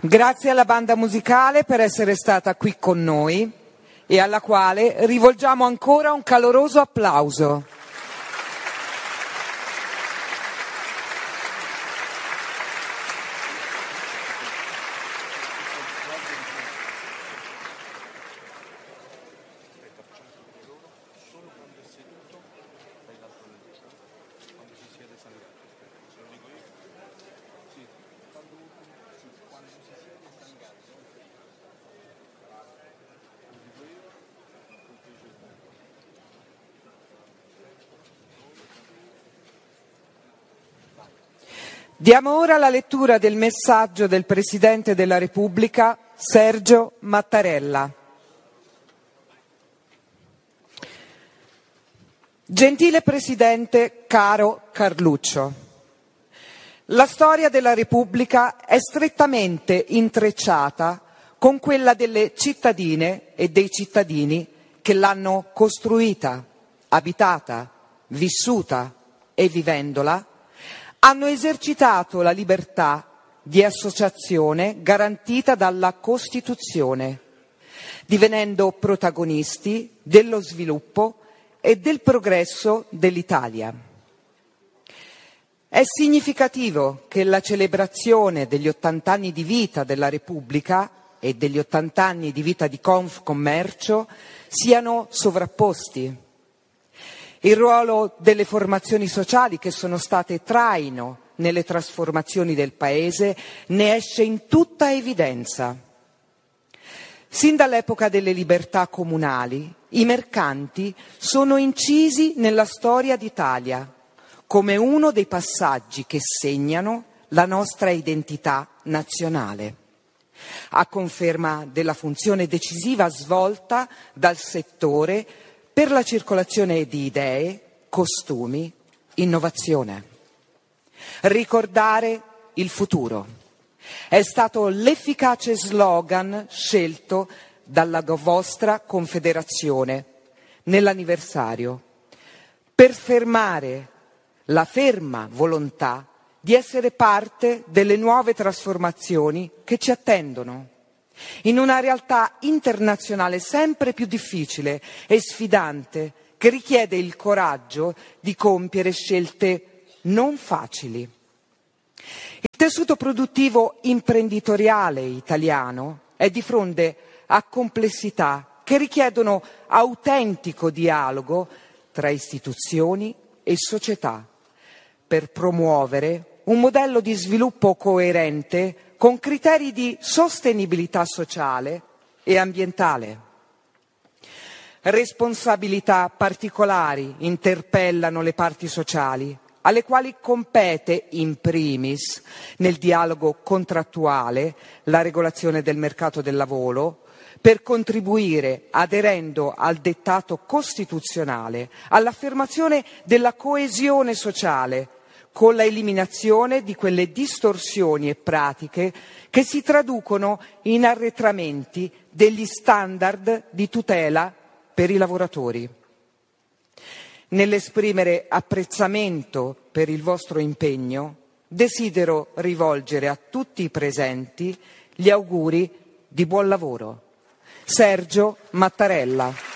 Grazie alla banda musicale per essere stata qui con noi e alla quale rivolgiamo ancora un caloroso applauso. Diamo ora la lettura del messaggio del Presidente della Repubblica, Sergio Mattarella. Gentile Presidente, caro Carluccio, la storia della Repubblica è strettamente intrecciata con quella delle cittadine e dei cittadini che l'hanno costruita, abitata, vissuta e vivendola, hanno esercitato la libertà di associazione garantita dalla Costituzione, divenendo protagonisti dello sviluppo e del progresso dell'Italia. È significativo che la celebrazione degli 80 anni di vita della Repubblica e degli 80 anni di vita di Confcommercio siano sovrapposti. Il ruolo delle formazioni sociali che sono state traino nelle trasformazioni del Paese ne esce in tutta evidenza. Sin dall'epoca delle libertà comunali, i mercanti sono incisi nella storia d'Italia come uno dei passaggi che segnano la nostra identità nazionale, a conferma della funzione decisiva svolta dal settore per la circolazione di idee, costumi, innovazione. Ricordare il futuro è stato l'efficace slogan scelto dalla vostra Confederazione nell'anniversario per fermare la ferma volontà di essere parte delle nuove trasformazioni che ci attendono, in una realtà internazionale sempre più difficile e sfidante che richiede il coraggio di compiere scelte non facili. Il tessuto produttivo imprenditoriale italiano è di fronte a complessità che richiedono autentico dialogo tra istituzioni e società per promuovere un modello di sviluppo coerente con criteri di sostenibilità sociale e ambientale. Responsabilità particolari interpellano le parti sociali, alle quali compete in primis, nel dialogo contrattuale, la regolazione del mercato del lavoro, per contribuire, aderendo al dettato costituzionale, all'affermazione della coesione sociale, con la eliminazione di quelle distorsioni e pratiche che si traducono in arretramenti degli standard di tutela per i lavoratori. Nell'esprimere apprezzamento per il vostro impegno, desidero rivolgere a tutti i presenti gli auguri di buon lavoro. Sergio Mattarella.